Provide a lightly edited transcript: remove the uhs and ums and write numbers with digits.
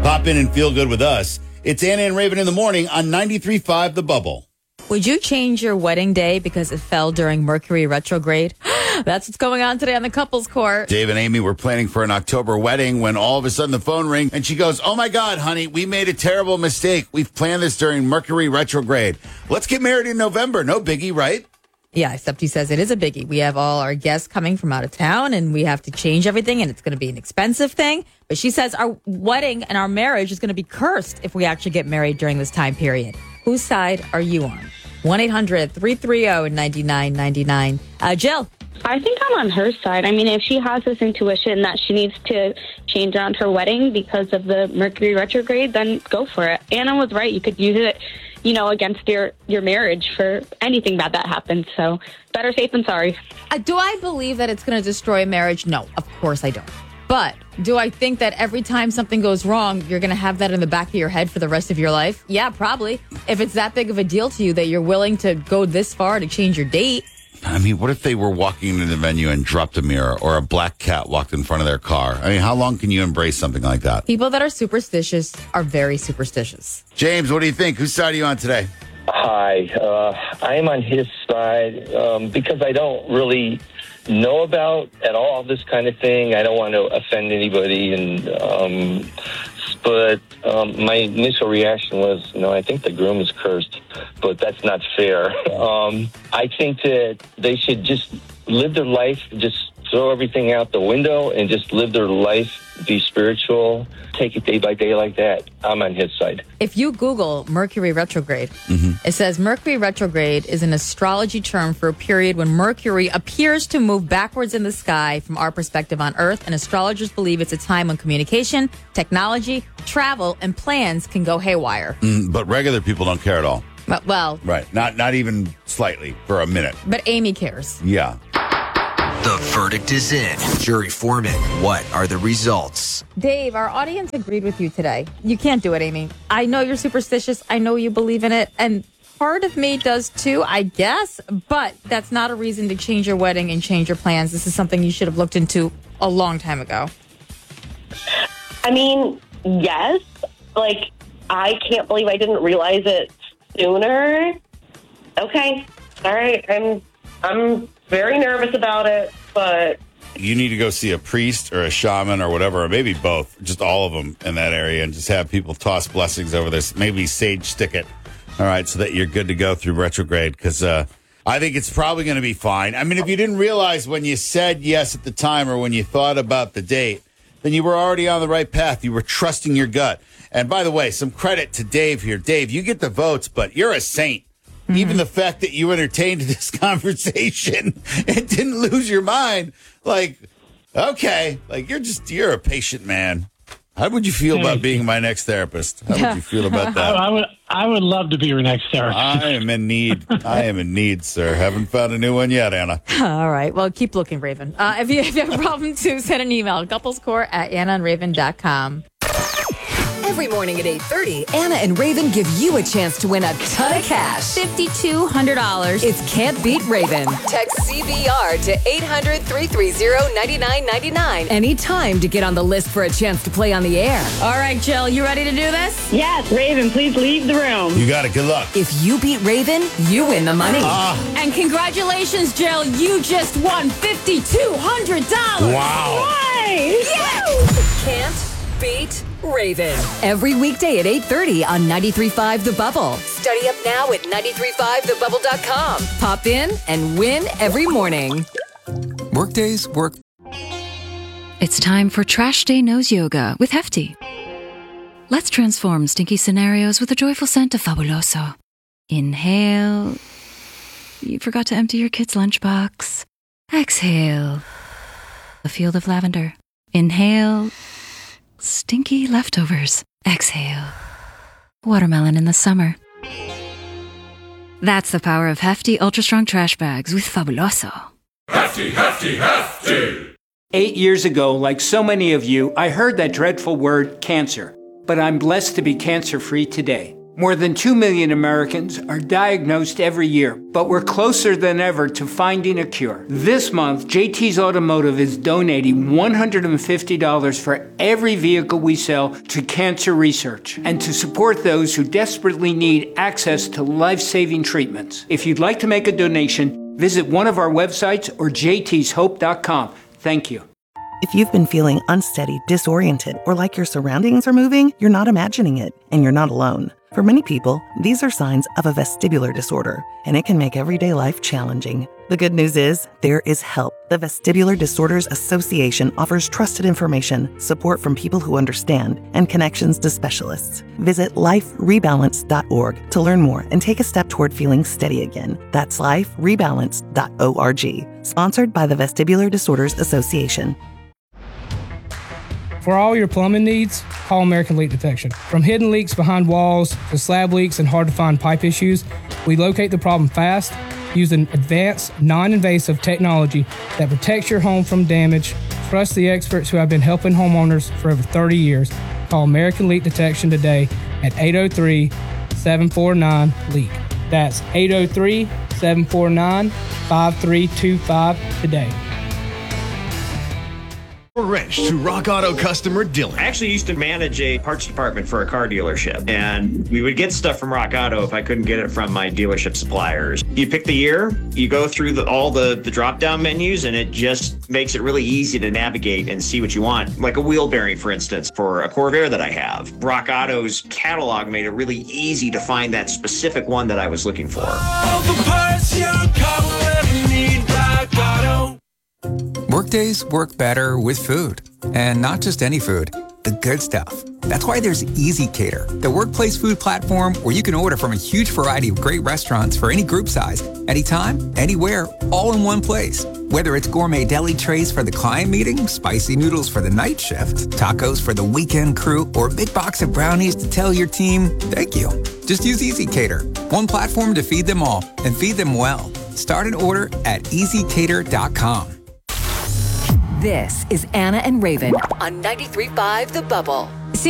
Pop in and feel good with us. It's Anna and Raven in the morning on 93.5 The Bubble. Would you change your wedding day because it fell during Mercury retrograde? That's what's going on today on the Couples Court. Dave and Amy were planning for an October wedding when all of a sudden the phone rang and she goes, "Oh my God, honey, we made a terrible mistake. We've planned this during Mercury retrograde. Let's get married in November. No biggie, right?" Yeah, except he says it is a biggie. We have all our guests coming from out of town and we have to change everything and it's going to be an expensive thing. But she says our wedding and our marriage is going to be cursed if we actually get married during this time period. Whose side are you on? 1-800-330-9999. Jill. I think I'm on her side. I mean, if she has this intuition that she needs to change around her wedding because of the Mercury retrograde, then go for it. Anna was right. You could use it, against your marriage for anything bad that happens. So better safe than sorry. Do I believe that it's going to destroy a marriage? No, of course I don't. But do I think that every time something goes wrong, you're going to have that in the back of your head for the rest of your life? Yeah, probably. If it's that big of a deal to you that you're willing to go this far to change your date. I mean, what if they were walking into the venue and dropped a mirror or a black cat walked in front of their car? I mean, how long can you embrace something like that? People that are superstitious are very superstitious. James, what do you think? Whose side are you on today? Hi. I am on his side because I don't really know about at all this kind of thing. I don't want to offend anybody, but my initial reaction was, I think the groom is cursed, but that's not fair. I think that they should just live their life, just throw everything out the window and just live their life, be spiritual, take it day by day like that. I'm on his side. If you Google Mercury retrograde, it says Mercury retrograde is an astrology term for a period when Mercury appears to move backwards in the sky from our perspective on Earth, and astrologers believe it's a time when communication, technology, travel, and plans can go haywire. But regular people don't care at all. Well, right. Not even slightly for a minute. But Amy cares. Yeah. The verdict is in. Jury foreman, what are the results? Dave, our audience agreed with you today. You can't do it, Amy. I know you're superstitious. I know you believe in it. And part of me does too, I guess. But that's not a reason to change your wedding and change your plans. This is something you should have looked into a long time ago. I mean, yes. I can't believe I didn't realize it sooner. Okay. All right. I'm very nervous about it, but you need to go see a priest or a shaman or whatever, or maybe both, just all of them in that area, and just have people toss blessings over this. Maybe sage stick it, all right, so that you're good to go through retrograde, because I think it's probably going to be fine. I mean, if you didn't realize when you said yes at the time or when you thought about the date, then you were already on the right path. You were trusting your gut. And by the way, some credit to Dave here. Dave, you get the votes, but you're a saint. Even the fact that you entertained this conversation and didn't lose your mind, okay, you're a patient man. How would you feel about being my next therapist? How would you feel about that? I would love to be your next therapist. I am in need. Sir. Haven't found a new one yet, Anna. All right. Well, keep looking, Raven. If you have a problem, too, send an email, couplescourt@annaandraven.com. Every morning at 8:30, Anna and Raven give you a chance to win a ton of cash. $5,200. It's Can't Beat Raven. Text CBR to 800-330-9999 anytime to get on the list for a chance to play on the air. All right, Jill, you ready to do this? Yes, Raven, please leave the room. You got it. Good luck. If you beat Raven, you win the money. And congratulations, Jill. You just won $5,200. Wow. Nice. Yes! Can't Beat Raven. Every weekday at 8:30 on 93.5 The Bubble. Study up now at 93.5thebubble.com. Pop in and win every morning. Workdays work. It's time for Trash Day Nose Yoga with Hefty. Let's transform stinky scenarios with a joyful scent of Fabuloso. Inhale. You forgot to empty your kid's lunchbox. Exhale. A field of lavender. Inhale. Stinky leftovers. Exhale. Watermelon in the summer. That's the power of Hefty Ultra Strong Trash Bags with Fabuloso. Hefty, Hefty, Hefty! 8 years ago, like so many of you, I heard that dreadful word, cancer. But I'm blessed to be cancer-free today. More than 2 million Americans are diagnosed every year, but we're closer than ever to finding a cure. This month, JT's Automotive is donating $150 for every vehicle we sell to cancer research and to support those who desperately need access to life-saving treatments. If you'd like to make a donation, visit one of our websites or jtshope.com. Thank you. If you've been feeling unsteady, disoriented, or like your surroundings are moving, you're not imagining it, and you're not alone. For many people, these are signs of a vestibular disorder, and it can make everyday life challenging. The good news is, there is help. The Vestibular Disorders Association offers trusted information, support from people who understand, and connections to specialists. Visit liferebalance.org to learn more and take a step toward feeling steady again. That's liferebalance.org. Sponsored by the Vestibular Disorders Association. For all your plumbing needs, call American Leak Detection. From hidden leaks behind walls to slab leaks and hard-to-find pipe issues, we locate the problem fast using advanced, non-invasive technology that protects your home from damage. Trust the experts who have been helping homeowners for over 30 years. Call American Leak Detection today at 803-749-LEAK. That's 803-749-5325 today. Rich to Rock Auto customer Dylan. I actually used to manage a parts department for a car dealership, and we would get stuff from Rock Auto if I couldn't get it from my dealership suppliers. You pick the year, you go through all the drop-down menus, and it just makes it really easy to navigate and see what you want. Like a wheel bearing, for instance, for a Corvair that I have. Rock Auto's catalog made it really easy to find that specific one that I was looking for. All the parts your car will ever need, Rock Auto. Workdays work better with food. And not just any food, the good stuff. That's why there's Easy Cater, the workplace food platform where you can order from a huge variety of great restaurants for any group size, anytime, anywhere, all in one place. Whether it's gourmet deli trays for the client meeting, spicy noodles for the night shift, tacos for the weekend crew, or a big box of brownies to tell your team, thank you. Just use Easy Cater, one platform to feed them all and feed them well. Start an order at easycater.com. This is Anna and Raven on 93.5 The Bubble.